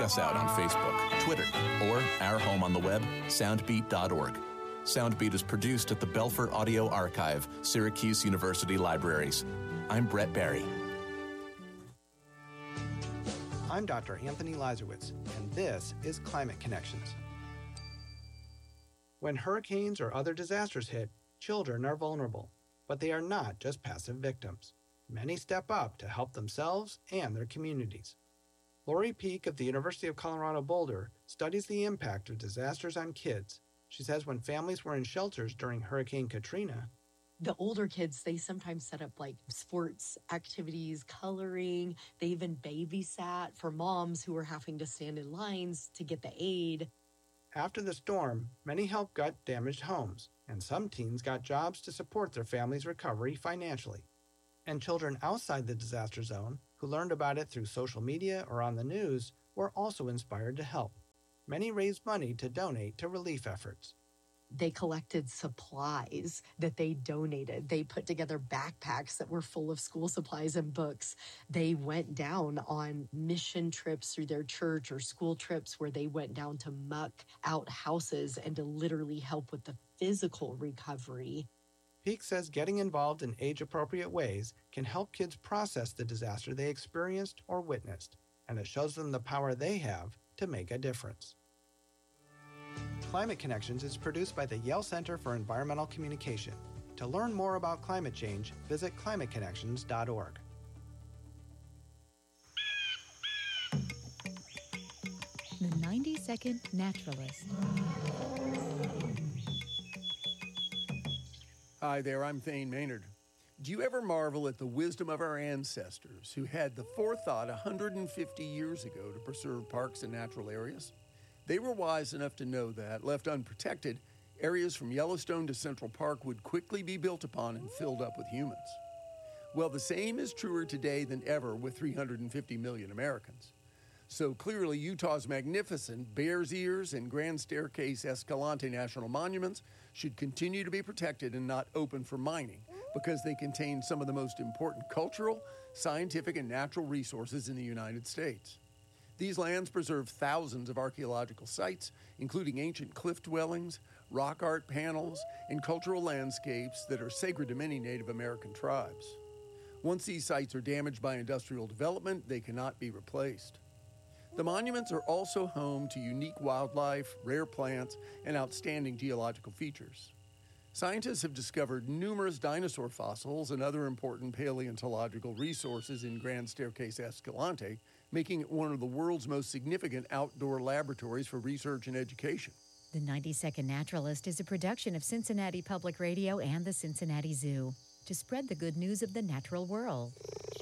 us out on Facebook, Twitter, or our home on the web, soundbeat.org. Soundbeat is produced at the Belfer Audio Archive, Syracuse University Libraries. I'm Brett Barry. I'm Dr. Anthony Lazarowitz, and this is Climate Connections. When hurricanes or other disasters hit, children are vulnerable, but they are not just passive victims. Many step up to help themselves and their communities. Lori Peek of the University of Colorado Boulder studies the impact of disasters on kids. She says when families were in shelters during Hurricane Katrina, the older kids, they sometimes set up like sports activities, coloring. They even babysat for moms who were having to stand in lines to get the aid. After the storm, many helped gut damaged homes, and some teens got jobs to support their family's recovery financially. And children outside the disaster zone, who learned about it through social media or on the news, were also inspired to help. Many raised money to donate to relief efforts. They collected supplies that they donated. They put together backpacks that were full of school supplies and books. They went down on mission trips through their church or school trips where they went down to muck out houses and to literally help with the physical recovery. Peek says getting involved in age-appropriate ways can help kids process the disaster they experienced or witnessed, and it shows them the power they have to make a difference. Climate Connections is produced by the Yale Center for Environmental Communication. To learn more about climate change, visit climateconnections.org. The 90-Second Naturalist. Hi there, I'm Thane Maynard. Do you ever marvel at the wisdom of our ancestors who had the forethought 150 years ago to preserve parks and natural areas? They were wise enough to know that, left unprotected, areas from Yellowstone to Central Park would quickly be built upon and filled up with humans. Well, the same is truer today than ever with 350 million Americans. So clearly, Utah's magnificent Bears Ears and Grand Staircase Escalante National Monuments should continue to be protected and not open for mining because they contain some of the most important cultural, scientific, and natural resources in the United States. These lands preserve thousands of archaeological sites, including ancient cliff dwellings, rock art panels, and cultural landscapes that are sacred to many Native American tribes. Once these sites are damaged by industrial development, they cannot be replaced. The monuments are also home to unique wildlife, rare plants, and outstanding geological features. Scientists have discovered numerous dinosaur fossils and other important paleontological resources in Grand Staircase Escalante, making it one of the world's most significant outdoor laboratories for research and education. The 90-Second Naturalist is a production of Cincinnati Public Radio and the Cincinnati Zoo to spread the good news of the natural world.